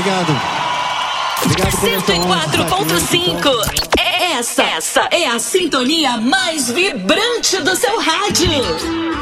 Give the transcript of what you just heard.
Obrigado. Obrigado por 104.5. Essa é a sintonia mais vibrante do seu rádio.